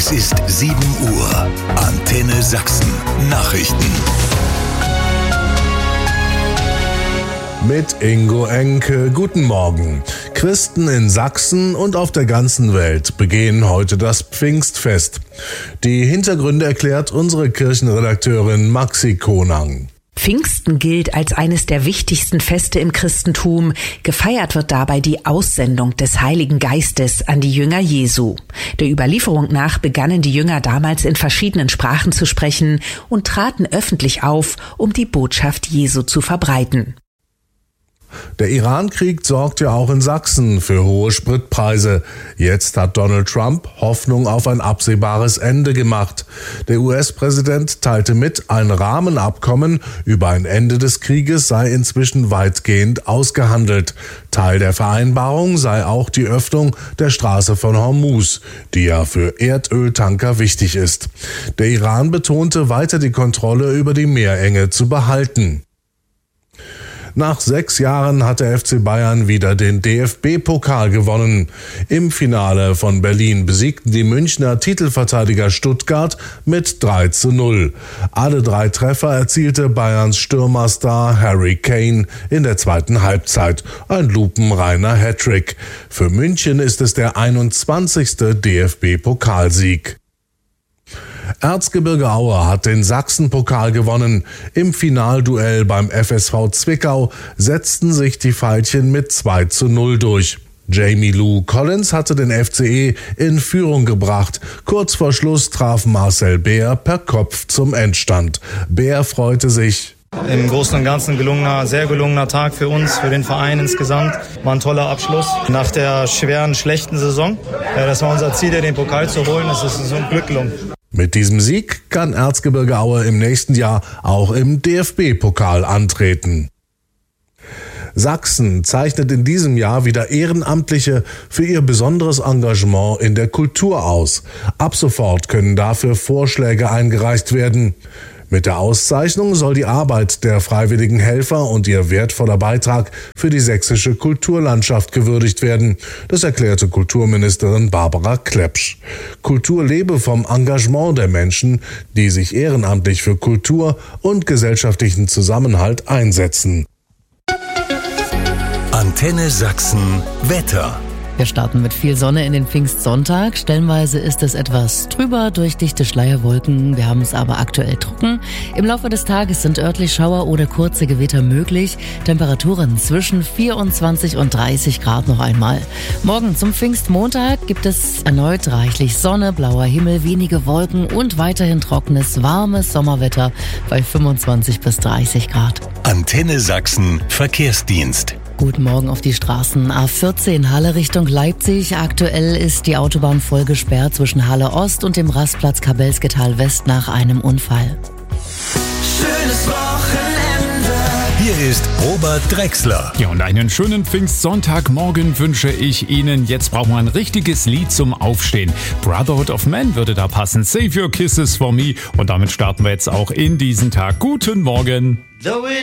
Es ist 7 Uhr. Antenne Sachsen. Nachrichten. Mit Ingo Enke. Guten Morgen. Christen in Sachsen und auf der ganzen Welt begehen heute das Pfingstfest. Die Hintergründe erklärt unsere Kirchenredakteurin Maxi Konang. Pfingsten gilt als eines der wichtigsten Feste im Christentum. Gefeiert wird dabei die Aussendung des Heiligen Geistes an die Jünger Jesu. Der Überlieferung nach begannen die Jünger damals in verschiedenen Sprachen zu sprechen und traten öffentlich auf, um die Botschaft Jesu zu verbreiten. Der Iran-Krieg sorgt ja auch in Sachsen für hohe Spritpreise. Jetzt hat Donald Trump Hoffnung auf ein absehbares Ende gemacht. Der US-Präsident teilte mit, ein Rahmenabkommen über ein Ende des Krieges sei inzwischen weitgehend ausgehandelt. Teil der Vereinbarung sei auch die Öffnung der Straße von Hormuz, die ja für Erdöltanker wichtig ist. Der Iran betonte weiter, die Kontrolle über die Meerenge zu behalten. Nach 6 Jahren hat der FC Bayern wieder den DFB-Pokal gewonnen. Im Finale von Berlin besiegten die Münchner Titelverteidiger Stuttgart mit 3:0. Alle 3 Treffer erzielte Bayerns Stürmerstar Harry Kane in der zweiten Halbzeit. Ein lupenreiner Hattrick. Für München ist es der 21. DFB-Pokalsieg. Erzgebirge Aue hat den Sachsen-Pokal gewonnen. Im Finalduell beim FSV Zwickau setzten sich die Veilchen mit 2:0 durch. Jamie Lou Collins hatte den FCE in Führung gebracht. Kurz vor Schluss traf Marcel Beer per Kopf zum Endstand. Beer freute sich. Im Großen und Ganzen sehr gelungener Tag für uns, für den Verein insgesamt. War ein toller Abschluss nach der schweren, schlechten Saison. Das war unser Ziel, den Pokal zu holen. Das ist uns ein Glück gelungen. Mit diesem Sieg kann Erzgebirge Aue im nächsten Jahr auch im DFB-Pokal antreten. Sachsen zeichnet in diesem Jahr wieder Ehrenamtliche für ihr besonderes Engagement in der Kultur aus. Ab sofort können dafür Vorschläge eingereicht werden. Mit der Auszeichnung soll die Arbeit der freiwilligen Helfer und ihr wertvoller Beitrag für die sächsische Kulturlandschaft gewürdigt werden. Das erklärte Kulturministerin Barbara Klepsch. Kultur lebe vom Engagement der Menschen, die sich ehrenamtlich für Kultur und gesellschaftlichen Zusammenhalt einsetzen. Antenne Sachsen Wetter. Wir starten mit viel Sonne in den Pfingstsonntag. Stellenweise ist es etwas trüber durch dichte Schleierwolken. Wir haben es aber aktuell trocken. Im Laufe des Tages sind örtlich Schauer oder kurze Gewitter möglich. Temperaturen zwischen 24 und 30 Grad noch einmal. Morgen zum Pfingstmontag gibt es erneut reichlich Sonne, blauer Himmel, wenige Wolken und weiterhin trockenes, warmes Sommerwetter bei 25 bis 30 Grad. Antenne Sachsen Verkehrsdienst. Guten Morgen auf die Straßen. A14 Halle Richtung Leipzig. Aktuell ist die Autobahn voll gesperrt zwischen Halle Ost und dem Rastplatz Kabelsketal West nach einem Unfall. Schönes Wochenende. Hier ist Robert Drechsler. Ja, und einen schönen Pfingstsonntagmorgen wünsche ich Ihnen. Jetzt brauchen wir ein richtiges Lied zum Aufstehen. Brotherhood of Man würde da passen. Save Your Kisses for Me. Und damit starten wir jetzt auch in diesen Tag. Guten Morgen.